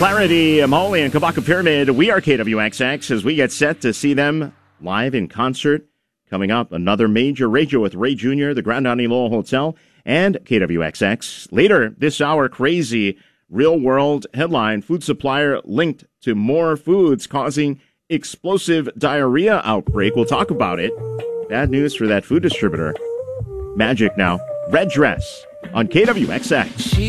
Clarity, Molly, and Kabaka Pyramid. We are KWXX as we get set to see them live in concert. Coming up, another major radio with Ray Jr., the Grand Ani Lowell Hotel, and KWXX. Later this hour, crazy real-world headline. Food supplier linked to more foods causing explosive diarrhea outbreak. We'll talk about it. Bad news for that food distributor. Magic now. Red Dress on KWXX.